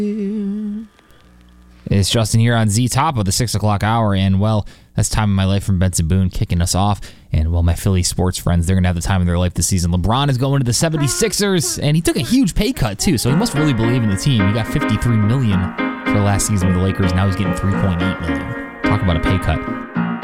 It's Justin here on Z Top of the 6 o'clock hour, and well, that's Time of My Life from Benson Boone kicking us off. And well, my Philly sports friends, they're going to have the time of their life this season. LeBron is going to the 76ers, and he took a huge pay cut too, so he must really believe in the team. He got $53 million for last season with the Lakers, now he's getting $3.8 million. Talk about a pay cut.